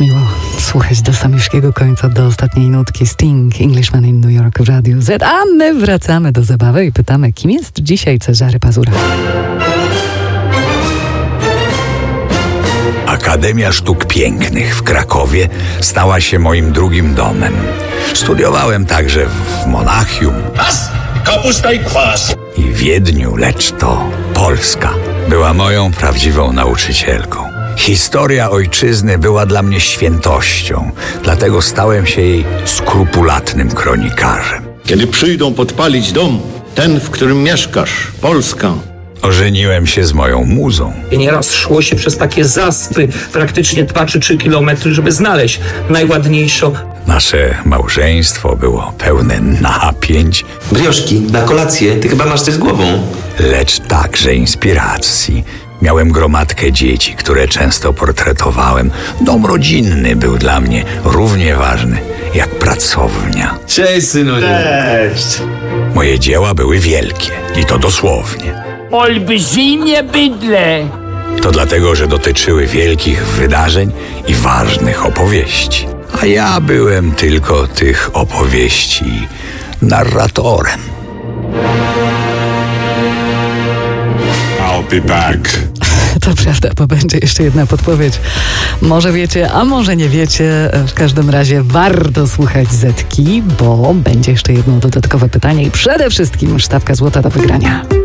miło słuchać do samego końca, do ostatniej nutki. Sting, Englishman in New York w Radiu Z. A my wracamy do zabawy i pytamy, kim jest dzisiaj Cezary Pazura. Akademia Sztuk Pięknych w Krakowie stała się moim drugim domem. Studiowałem także w Monachium kapusta i kwas i Wiedniu, lecz to Polska była moją prawdziwą nauczycielką. Historia ojczyzny była dla mnie świętością, dlatego stałem się jej skrupulatnym kronikarzem. Kiedy przyjdą podpalić dom, ten, w którym mieszkasz, Polska. Ożeniłem się z moją muzą. I nieraz szło się przez takie zaspy, praktycznie 2 czy 3 kilometry, żeby znaleźć najładniejszą. Nasze małżeństwo było pełne napięć, Brioszki, na kolację, ty chyba masz coś z głową. lecz także inspiracji. Miałem gromadkę dzieci, które często portretowałem. Dom rodzinny był dla mnie równie ważny jak pracownia. Cześć, synu. Cześć. Moje dzieła były wielkie i to dosłownie. Olbrzymie bydle. To dlatego, że dotyczyły wielkich wydarzeń i ważnych opowieści. A ja byłem tylko tych opowieści narratorem. I'll be back. To prawda, bo będzie jeszcze jedna podpowiedź. Może wiecie, a może nie wiecie. W każdym razie warto słuchać Zetki, bo będzie jeszcze jedno dodatkowe pytanie i przede wszystkim sztabka złota do wygrania.